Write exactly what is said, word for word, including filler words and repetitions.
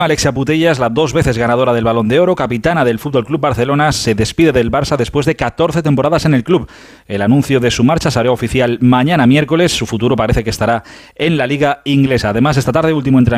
Alexia Putellas, la dos veces ganadora del Balón de Oro, capitana del F C Barcelona, se despide del Barça después de catorce temporadas en el club. El anuncio de su marcha se hará oficial mañana miércoles. Su futuro parece que estará en la Liga Inglesa. Además, esta tarde, último entrenamiento